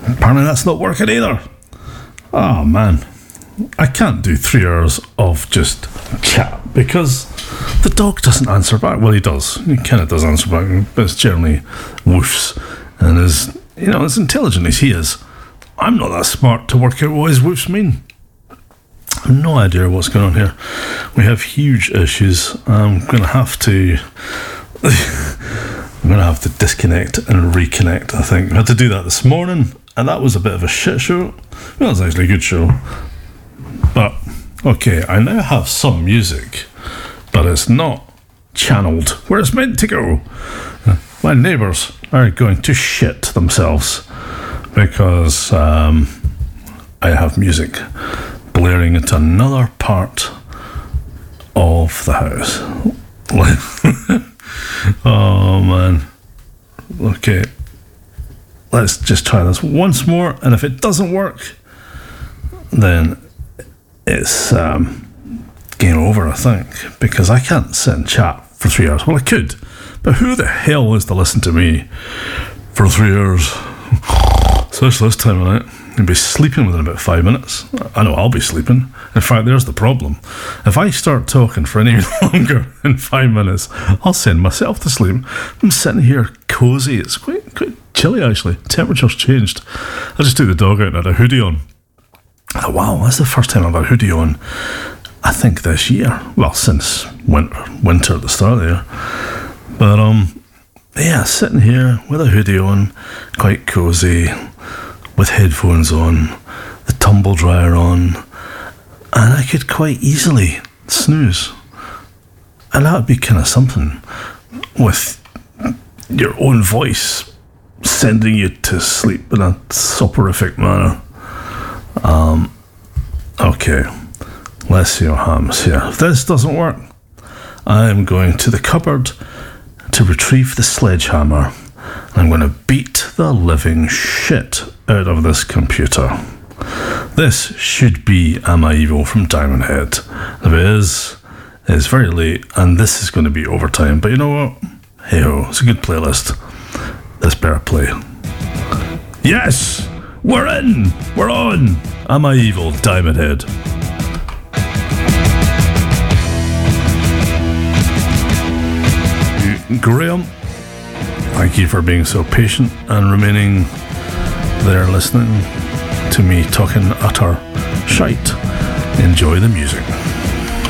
Apparently that's not working either. Oh man, I can't do 3 hours of just chat because the dog doesn't answer back. Well, he does. He kind of does answer back, but it's generally woofs. And as intelligent as he is, I'm not that smart to work out what his woofs mean. I have no idea what's going on here. We have huge issues. I'm going to have to disconnect and reconnect, I think. I had to do that this morning, and that was a bit of a shit show. Well, it was actually a good show. But, okay, I now have some music, but it's not channeled where it's meant to go. My neighbours are going to shit themselves because I have music blaring into another part of the house. Oh man. Okay, let's just try this once more, and if it doesn't work, then it's game over, I think, because I can't sit and chat for 3 hours. Well, I could, but who the hell is to listen to me for 3 hours? Especially this time of night. You'll be sleeping within about 5 minutes. I know I'll be sleeping. In fact, there's the problem. If I start talking for any longer than 5 minutes, I'll send myself to sleep. I'm sitting here cozy. It's quite chilly, actually. Temperature's changed. I just took the dog out and had a hoodie on. I thought, wow, that's the first time I've had a hoodie on, I think, this year. Well, since winter at the start of the year. But, yeah, sitting here with a hoodie on, quite cozy, with headphones on, the tumble dryer on, and I could quite easily snooze. And that would be kind of something, with your own voice sending you to sleep in a soporific manner. Okay, let's see what happens here. If this doesn't work, I am going to the cupboard to retrieve the sledgehammer. I'm going to beat the living shit out of this computer. This should be Am I Evil from Diamond Head. If it is, it's very late, and this is going to be overtime. But you know what? Hey-ho, it's a good playlist. This better play. Yes! We're in! We're on! Am I Evil, Diamond Head. Graham, thank you for being so patient and remaining there listening to me talking utter shite. Enjoy the music.